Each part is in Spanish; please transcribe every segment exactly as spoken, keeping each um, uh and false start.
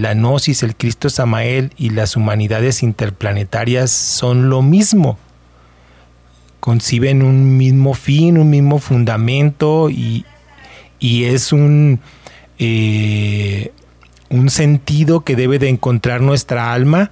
la Gnosis, el Cristo Samael y las humanidades interplanetarias son lo mismo. Conciben un mismo fin, un mismo fundamento y, y es un, eh, un sentido que debe de encontrar nuestra alma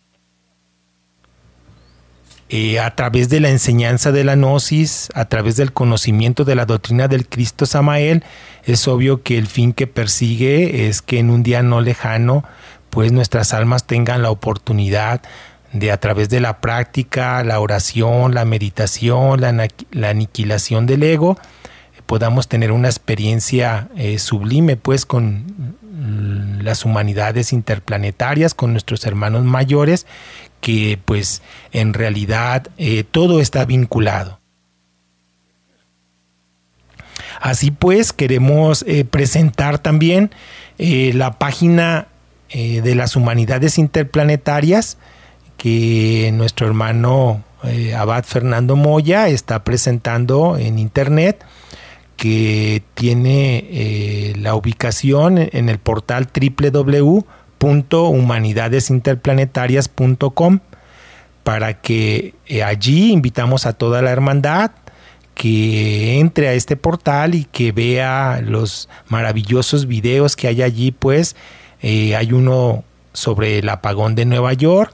eh, a través de la enseñanza de la Gnosis, a través del conocimiento de la doctrina del Cristo Samael. Es obvio que el fin que persigue es que en un día no lejano, pues nuestras almas tengan la oportunidad de, a través de la práctica, la oración, la meditación, la, la aniquilación del ego, podamos tener una experiencia eh, sublime, pues, con las humanidades interplanetarias, con nuestros hermanos mayores, que pues en realidad eh, todo está vinculado. Así pues, queremos eh, presentar también eh, la página eh, de las humanidades interplanetarias que nuestro hermano eh, Abad Fernando Moya está presentando en internet, que tiene eh, la ubicación en el portal doble u doble u doble u punto humanidades interplanetarias punto com, para que eh, allí invitamos a toda la hermandad que entre a este portal y que vea los maravillosos videos que hay allí. Pues eh, hay uno sobre el apagón de Nueva York,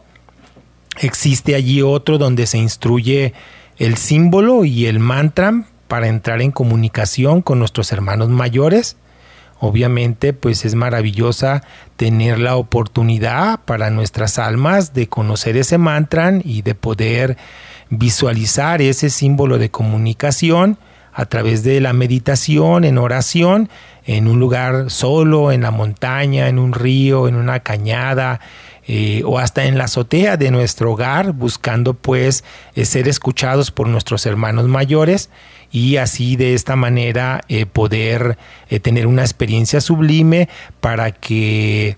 existe allí otro donde se instruye el símbolo y el mantra para entrar en comunicación con nuestros hermanos mayores. Obviamente, pues es maravillosa tener la oportunidad para nuestras almas de conocer ese mantra y de poder visualizar ese símbolo de comunicación a través de la meditación, en oración, en un lugar solo, en la montaña, en un río, en una cañada, eh, o hasta en la azotea de nuestro hogar, buscando pues eh, ser escuchados por nuestros hermanos mayores, y así de esta manera eh, poder eh, tener una experiencia sublime para que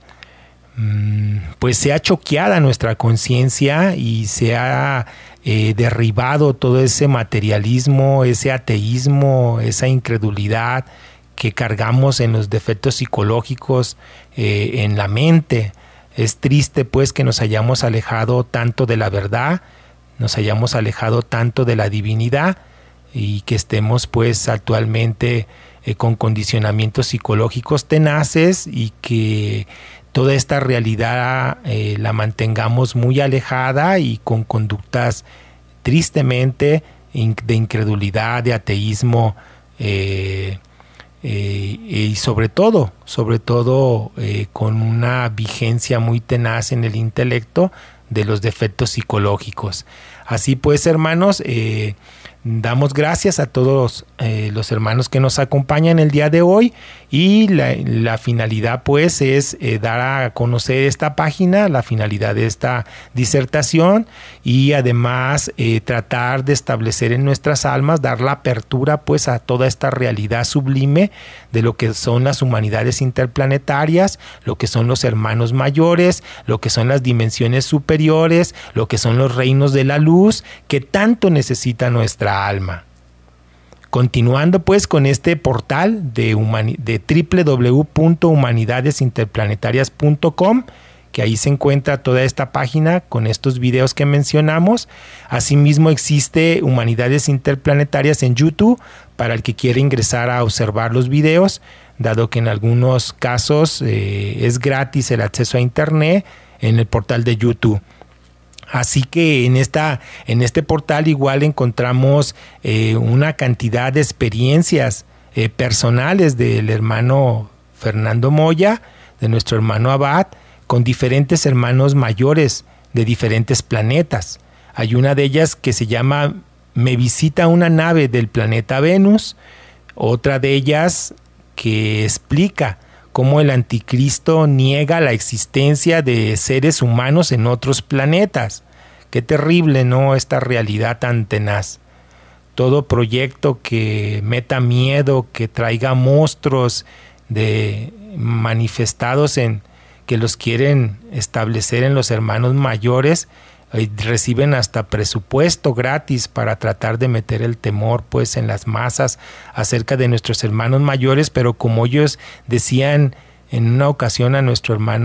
mmm, pues sea choqueada nuestra conciencia y sea eh, derribado todo ese materialismo, ese ateísmo, esa incredulidad que cargamos en los defectos psicológicos eh, en la mente. Es triste pues que nos hayamos alejado tanto de la verdad, nos hayamos alejado tanto de la divinidad, y que estemos pues actualmente eh, con condicionamientos psicológicos tenaces, y que toda esta realidad eh, la mantengamos muy alejada y con conductas tristemente in- de incredulidad, de ateísmo, eh, eh, y sobre todo, sobre todo eh, con una vigencia muy tenaz en el intelecto de los defectos psicológicos. Así pues, hermanos, eh, damos gracias a todos eh, los hermanos que nos acompañan el día de hoy, y la, la finalidad pues es eh, dar a conocer esta página, la finalidad de esta disertación, y además eh, tratar de establecer en nuestras almas, dar la apertura pues a toda esta realidad sublime de lo que son las humanidades interplanetarias, lo que son los hermanos mayores, lo que son las dimensiones superiores, lo que son los reinos de la luz que tanto necesita nuestra alma. Continuando pues con este portal de, humani- de doble u doble u doble u punto humanidades interplanetarias punto com, que ahí se encuentra toda esta página con estos videos que mencionamos. Asimismo existe Humanidades Interplanetarias en YouTube para el que quiera ingresar a observar los videos, dado que en algunos casos eh, es gratis el acceso a internet en el portal de YouTube. Así que en, esta, en este portal igual encontramos eh, una cantidad de experiencias eh, personales del hermano Fernando Moya, de nuestro hermano Abad, con diferentes hermanos mayores de diferentes planetas. Hay una de ellas que se llama Me visita una nave del planeta Venus, otra de ellas que explica cómo el anticristo niega la existencia de seres humanos en otros planetas. Qué terrible, ¿no?, esta realidad tan tenaz. Todo proyecto que meta miedo, que traiga monstruos de manifestados en que los quieren establecer en los hermanos mayores, eh, reciben hasta presupuesto gratis para tratar de meter el temor pues en las masas acerca de nuestros hermanos mayores, pero como ellos decían en una ocasión a nuestro hermano